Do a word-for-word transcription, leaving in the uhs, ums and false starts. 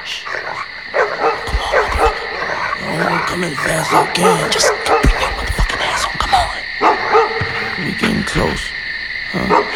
I'm gonna come in fast as I can. Just bring your motherfucking ass on. Come on. We getting close. Huh?